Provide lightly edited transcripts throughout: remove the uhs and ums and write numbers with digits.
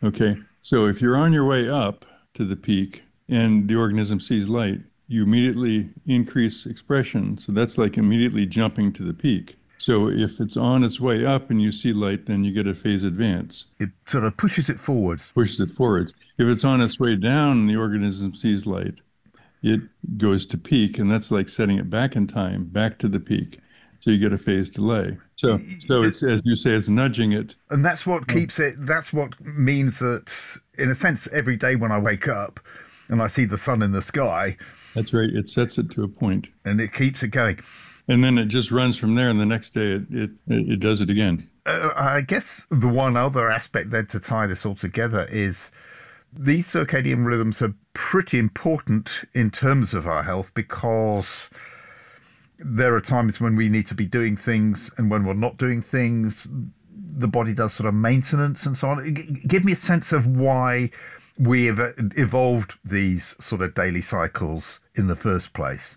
Okay. So if you're on your way up to the peak and the organism sees light, you immediately increase expression. So that's like immediately jumping to the peak. So if it's on its way up and you see light, then you get a phase advance, It sort of pushes it forwards. pushes it forwards. If it's on its way down and the organism sees light, it goes to peak, and that's like setting it back in time, back to the peak. So you get a phase delay. So it's, as you say, it's nudging it. And that's what keeps it, that's what means that, in a sense, every day when I wake up and I see the sun in the sky, That's right. It sets it to a point, and it keeps it going. and then it just runs from there. And the next day, it does it again. I guess the one other aspect then to tie this all together is these circadian rhythms are pretty important in terms of our health because there are times when we need to be doing things and when we're not doing things, the body does sort of maintenance and so on. Give me a sense of why we have evolved these sort of daily cycles in the first place.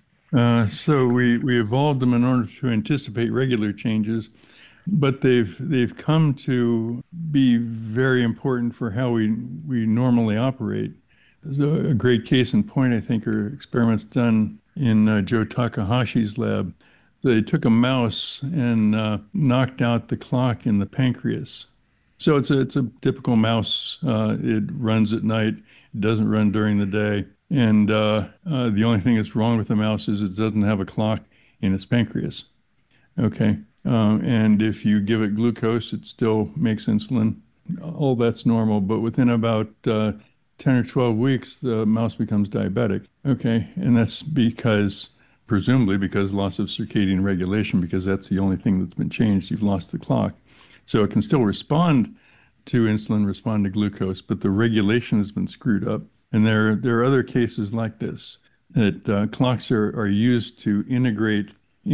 So we evolved them in order to anticipate regular changes, but they've come to be very important for how we normally operate. There's a great case in point, I think, are experiments done in Joe Takahashi's lab. They took a mouse and knocked out the clock in the pancreas. So it's a typical mouse. It runs at night. It doesn't run during the day. And the only thing that's wrong with the mouse is it doesn't have a clock in its pancreas. Okay. And if you give it glucose, it still makes insulin. All that's normal. But within about 10 or 12 weeks, the mouse becomes diabetic. Okay. And that's because, presumably, because loss of circadian regulation, because that's the only thing that's been changed. You've lost the clock. So it can still respond to insulin, respond to glucose, but the regulation has been screwed up. And there are other cases like this that clocks are used to integrate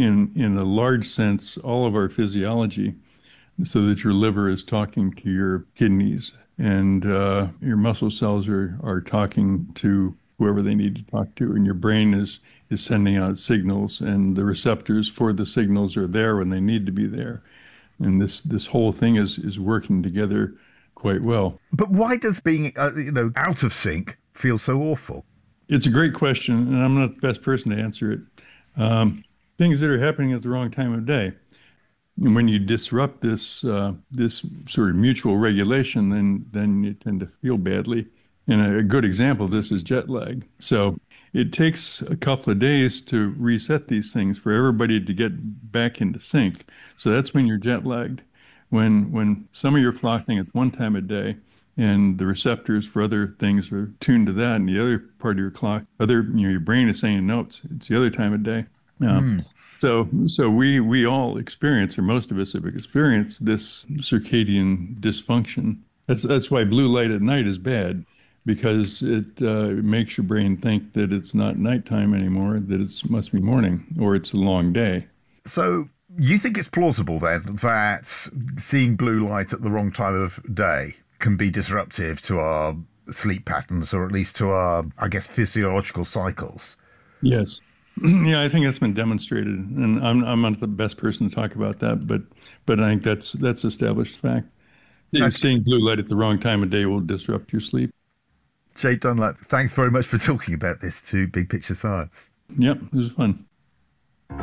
in a large sense all of our physiology so that your liver is talking to your kidneys and your muscle cells are talking to whoever they need to talk to, and your brain is sending out signals, and the receptors for the signals are there when they need to be there. And this whole thing is working together quite well. But why does being, out of sync feel so awful? It's a great question, and I'm not the best person to answer it. Things that are happening at the wrong time of day. And when you disrupt this sort of mutual regulation, then you tend to feel badly. And a good example of this is jet lag. So it takes a couple of days to reset these things for everybody to get back into sync. So that's when you're jet lagged. When some of your clocking at one time of day and the receptors for other things are tuned to that, and the other part of your clock, your brain is saying, no, it's the other time of day. So we all experience, or most of us have experienced this circadian dysfunction. That's why blue light at night is bad, because it makes your brain think that it's not nighttime anymore, that it must be morning, or it's a long day. So you think it's plausible then that seeing blue light at the wrong time of day can be disruptive to our sleep patterns, or at least to our, I guess, physiological cycles? Yes. Yeah, I think that's been demonstrated, and I'm not the best person to talk about that, but I think that's established fact. Seeing blue light at the wrong time of day will disrupt your sleep. Jay Dunlap, thanks very much for talking about this to Big Picture Science. Yep, it was fun.